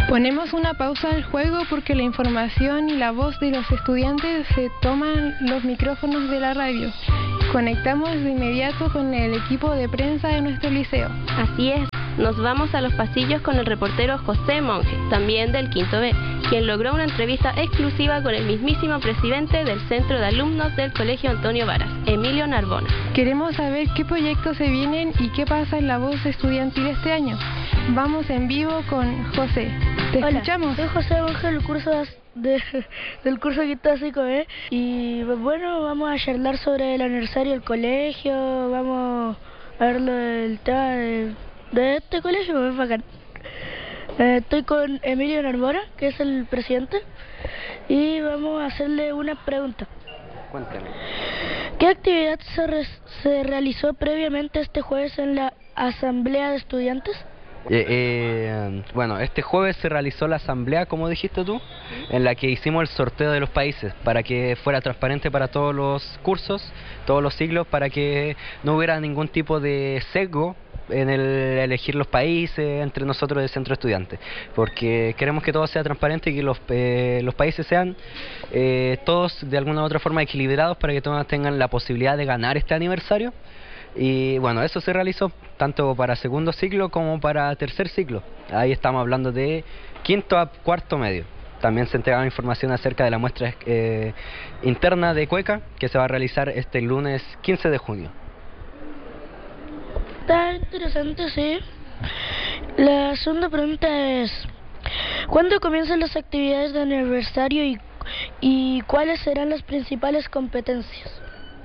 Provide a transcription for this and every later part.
Ponemos una pausa al juego porque la información y la voz de los estudiantes se toman los micrófonos de la radio. Conectamos de inmediato con el equipo de prensa de nuestro liceo. Así es, nos vamos a los pasillos con el reportero José Monge, también del Quinto B, quien logró una entrevista exclusiva con el mismísimo presidente del Centro de Alumnos del Colegio Antonio Varas, Emilio Narbona. Queremos saber qué proyectos se vienen y qué pasa en la voz estudiantil este año. Vamos en vivo con José. ¿Te escuchamos? Soy José Monge del curso Quinto Básico B, y bueno, vamos a charlar sobre el aniversario del colegio, vamos a ver el tema de este colegio, es bacán. Estoy con Emilio Narbona, que es el presidente, y vamos a hacerle una pregunta. Cuéntame. ¿Qué actividad se realizó previamente este jueves en la asamblea de estudiantes? Bueno, este jueves se realizó la asamblea, como dijiste tú, en la que hicimos el sorteo de los países para que fuera transparente para todos los cursos, todos los ciclos, para que no hubiera ningún tipo de sesgo en el elegir los países entre nosotros del centro de estudiantes, porque queremos que todo sea transparente y que los países sean todos de alguna u otra forma equilibrados para que todos tengan la posibilidad de ganar este aniversario. Y bueno, eso se realizó tanto para segundo ciclo como para tercer ciclo. Ahí estamos hablando de quinto a cuarto medio. También se entregaba información acerca de la muestra interna de Cueca, que se va a realizar este lunes 15 de junio. Está interesante, sí. La segunda pregunta es: ¿cuándo comienzan las actividades de aniversario y cuáles serán las principales competencias?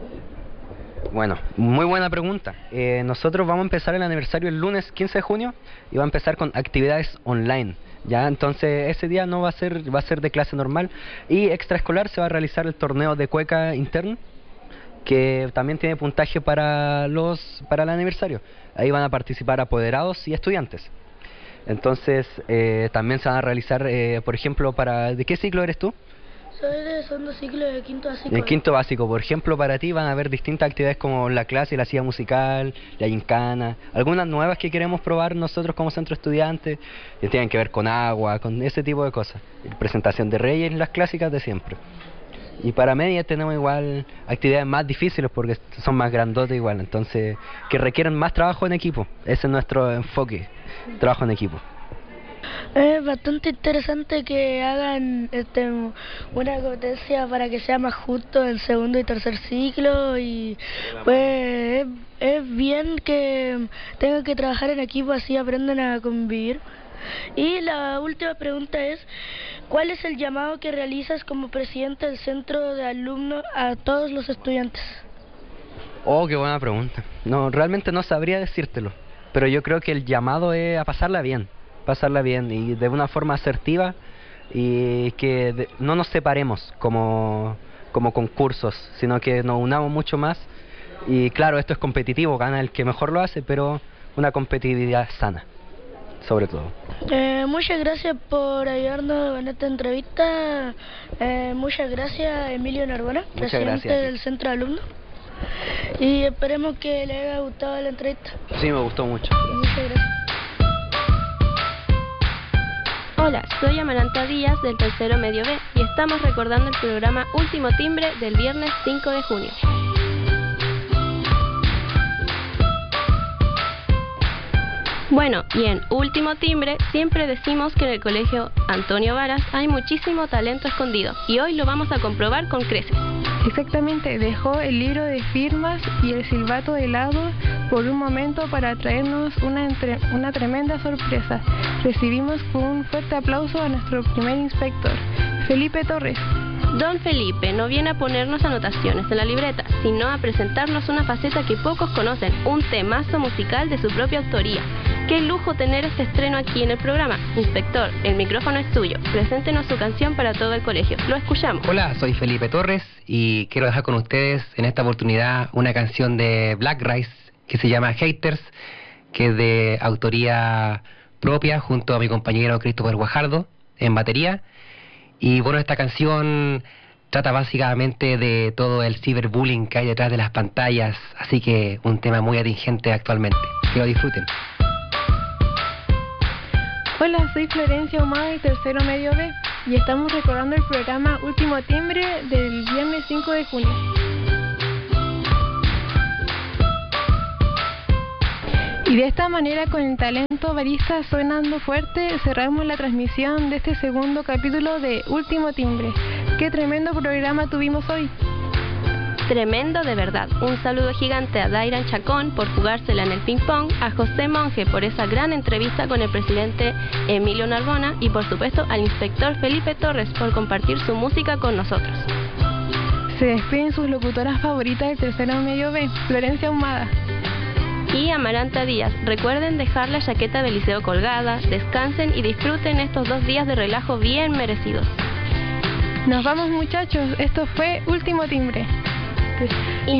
Bueno, muy buena pregunta. Nosotros vamos a empezar el aniversario el lunes 15 de junio y va a empezar con actividades online. Ya, entonces ese día no va a ser de clase normal, y extraescolar se va a realizar el torneo de cueca interno, que también tiene puntaje para el aniversario. Ahí van a participar apoderados y estudiantes. Entonces también se van a realizar, por ejemplo, ¿de qué ciclo eres tú? Soy de segundo ciclo de quinto básico. En quinto básico, por ejemplo, para ti van a haber distintas actividades como la clase, la silla musical, la gincana, algunas nuevas que queremos probar nosotros como centro estudiante, que tienen que ver con agua, con ese tipo de cosas. Presentación de reyes, las clásicas de siempre. Y para media tenemos igual actividades más difíciles porque son más grandotes igual, entonces que requieren más trabajo en equipo. Ese es nuestro enfoque, trabajo en equipo. Es bastante interesante que hagan una competencia para que sea más justo en segundo y tercer ciclo, y pues es bien que tengan que trabajar en equipo, así aprenden a convivir. Y la última pregunta es: ¿cuál es el llamado que realizas como presidente del centro de alumnos a todos los estudiantes? Oh, qué buena pregunta. No, realmente no sabría decírtelo, pero yo creo que el llamado es a pasarla bien y de una forma asertiva, y que no nos separemos como concursos, sino que nos unamos mucho más. Y claro, esto es competitivo, gana el que mejor lo hace, pero una competitividad sana, sobre todo. Muchas gracias por ayudarnos en esta entrevista. Muchas gracias, Emilio Narbona, presidente del Centro de Alumnos. Y esperemos que le haya gustado la entrevista. Sí, me gustó mucho. Muchas gracias. Hola, soy Amaranta Díaz del tercero medio B y estamos recordando el programa Último Timbre del viernes 5 de junio. Bueno, y en Último Timbre siempre decimos que en el colegio Antonio Varas hay muchísimo talento escondido, y hoy lo vamos a comprobar con creces. Exactamente, dejó el libro de firmas y el silbato de helado por un momento para traernos una tremenda sorpresa. Recibimos con un fuerte aplauso a nuestro primer inspector, Felipe Torres. Don Felipe no viene a ponernos anotaciones en la libreta, sino a presentarnos una faceta que pocos conocen, un temazo musical de su propia autoría. Qué lujo tener este estreno aquí en el programa. Inspector, el micrófono es tuyo. Preséntenos su canción para todo el colegio. Lo escuchamos. Hola, soy Felipe Torres y quiero dejar con ustedes en esta oportunidad una canción de Black Rice que se llama Haters, que es de autoría propia junto a mi compañero Christopher Guajardo en batería. Y bueno, esta canción trata básicamente de todo el ciberbullying que hay detrás de las pantallas, así que un tema muy atingente actualmente. Que lo disfruten. Hola, soy Florencia Ahumada del tercero medio B y estamos recordando el programa Último Timbre del viernes 5 de junio. Y de esta manera, con el talento barista sonando fuerte, cerramos la transmisión de este segundo capítulo de Último Timbre. ¡Qué tremendo programa tuvimos hoy! Tremendo de verdad. Un saludo gigante a Dairan Chacón por jugársela en el ping pong, a José Monge por esa gran entrevista con el presidente Emilio Narbona y por supuesto al inspector Felipe Torres por compartir su música con nosotros. Se despiden sus locutoras favoritas del tercero medio B, Florencia Ahumada y Amaranta Díaz. Recuerden dejar la chaqueta del liceo colgada, descansen y disfruten estos 2 días de relajo bien merecidos. Nos vamos, muchachos, esto fue Último Timbre.